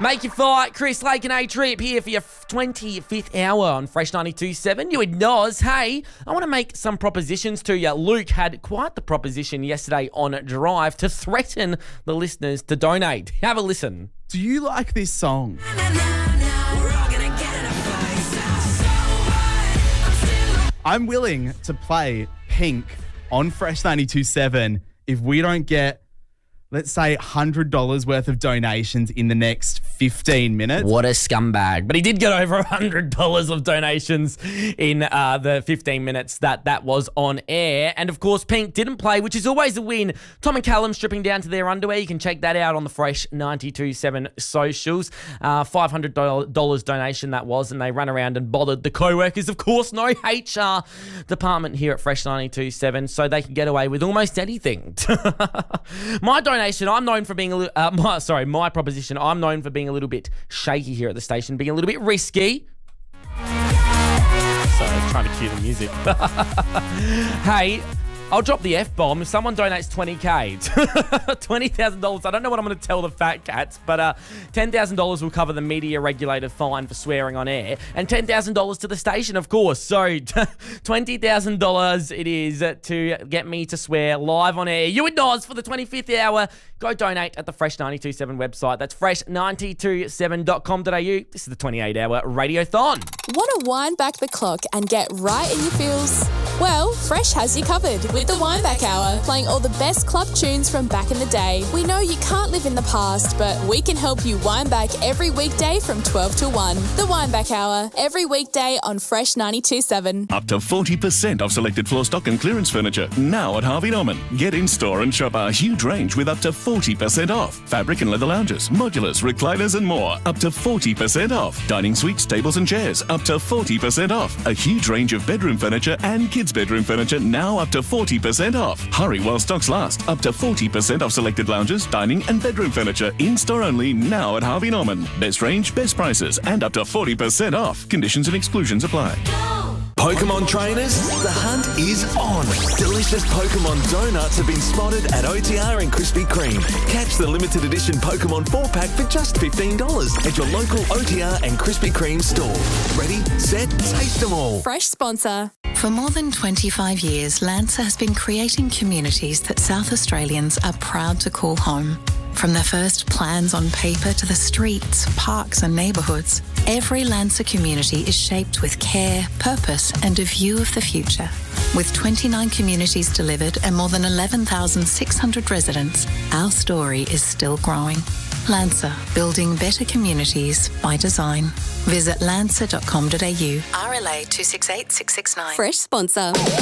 Make your fight. Chris Lake and A-Trip here for your 25th hour on Fresh 92.7. You and Noz. Hey, I want to make some propositions to you. Luke had quite the proposition yesterday on Drive to threaten the listeners to donate. Have a listen. Do you like this song? I'm willing to play Pink on Fresh 92.7 if we don't get, let's say, $100 worth of donations in the next 15 minutes. What a scumbag. But he did get over $100 of donations in the 15 minutes that was on air. And, of course, Pink didn't play, which is always a win. Tom and Callum stripping down to their underwear. You can check that out on the Fresh 92.7 socials. $500 donation that was, and they ran around and bothered the co-workers. Of course, no HR department here at Fresh 92.7, so they can get away with almost anything. My donation, I'm known for being a little, my proposition, I'm known for being a little bit shaky here at the station, being a little bit risky. Sorry, trying to cue the music. Hey, I'll drop the F-bomb if someone donates $20,000. $20,000. I don't know what I'm going to tell the fat cats, but $10,000 will cover the media regulated fine for swearing on air, and $10,000 to the station, of course. So $20,000 it is to get me to swear live on air. You and Noz for the 25th hour. Go donate at the Fresh 92.7 website. That's fresh927.com.au. This is the 28-hour radiothon. Want to wind back the clock and get right in your feels? Well, Fresh has you covered with the Wind Back Hour, playing all the best club tunes from back in the day. We know you can't live in the past, but we can help you wind back every weekday from 12 to 1. The Wind Back Hour, every weekday on Fresh 92.7. Up to 40% off selected floor stock and clearance furniture now at Harvey Norman. Get in store and shop our huge range with up to 40% off. Fabric and leather lounges, modulars, recliners and more, up to 40% off. Dining suites, tables and chairs, up to 40% off. A huge range of bedroom furniture and kids' bedroom furniture now up to 40% off. Hurry while stocks last. Up to 40% off selected lounges, dining and bedroom furniture in store only now at Harvey Norman. Best range, best prices and up to 40% off. Conditions and exclusions apply. Pokemon trainers, the hunt is on. Delicious Pokemon donuts have been spotted at OTR and Krispy Kreme. Catch the limited edition Pokemon 4-pack for just $15 at your local OTR and Krispy Kreme store. Ready, set, taste them all. Fresh sponsor. For more than 25 years, Lancer has been creating communities that South Australians are proud to call home. From their first plans on paper to the streets, parks and neighbourhoods, every Lancer community is shaped with care, purpose and a view of the future. With 29 communities delivered and more than 11,600 residents, our story is still growing. Lancer, building better communities by design. Visit lancer.com.au. RLA 268 669. Fresh sponsor.